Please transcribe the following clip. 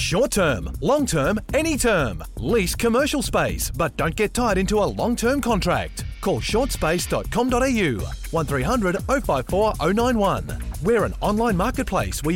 Short term, long term, any term. Lease commercial space, but don't get tied into a long-term contract. Call shortspace.com.au 1300 054 091. We're an online marketplace where